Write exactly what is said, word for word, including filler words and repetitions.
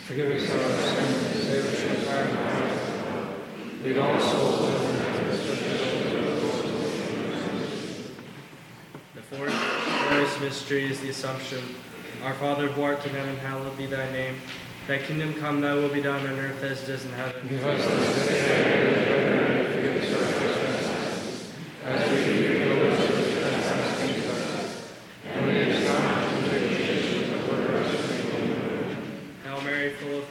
Forgive us our sins, save us from fire and hell. Lead all souls to heaven, especially those who The fourth glorious mystery is the Assumption. Our Father, who art in heaven, hallowed be thy name. Thy kingdom come, thy will be done on earth as it is in heaven. give us this day our daily bread, and forgive us our trespasses,